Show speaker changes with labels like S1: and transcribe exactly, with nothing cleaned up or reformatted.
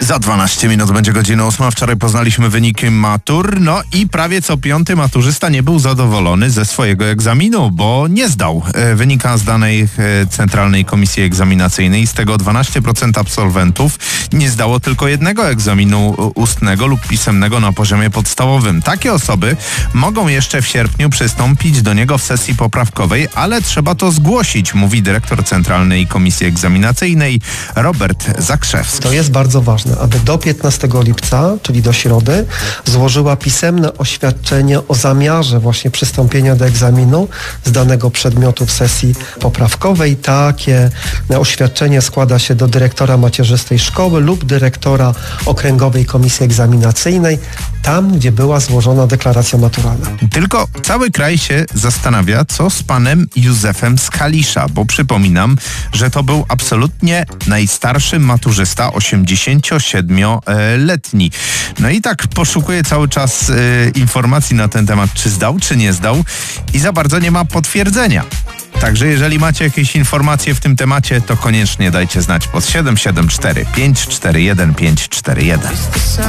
S1: Za dwanaście minut będzie godzina ósma. Wczoraj poznaliśmy wyniki matur, no i prawie co piąty maturzysta nie był zadowolony ze swojego egzaminu, bo nie zdał. Wynika z danych Centralnej Komisji Egzaminacyjnej. Z tego dwanaście procent absolwentów nie zdało tylko jednego egzaminu ustnego lub pisemnego na poziomie podstawowym. Takie osoby mogą jeszcze w sierpniu przystąpić do niego w sesji poprawkowej, ale trzeba to zgłosić, mówi dyrektor Centralnej Komisji Egzaminacyjnej Robert Zakrzewski.
S2: To jest bardzo ważne, aby do piętnastego lipca, czyli do środy, złożyła pisemne oświadczenie o zamiarze właśnie przystąpienia do egzaminu z danego przedmiotu w sesji poprawkowej. Takie oświadczenie składa się do dyrektora macierzystej szkoły lub dyrektora Okręgowej Komisji Egzaminacyjnej, tam, gdzie była złożona deklaracja maturalna.
S1: Tylko cały kraj się zastanawia, co z panem Józefem z Kalisza, bo przypominam, że to był absolutnie najstarszy maturzysta, osiemdziesięciosiedmioletni. No i tak poszukuje cały czas y, informacji na ten temat, czy zdał, czy nie zdał i za bardzo nie ma potwierdzenia. Także jeżeli macie jakieś informacje w tym temacie, to koniecznie dajcie znać pod siedem siedem cztery pięć cztery jeden pięć cztery jeden.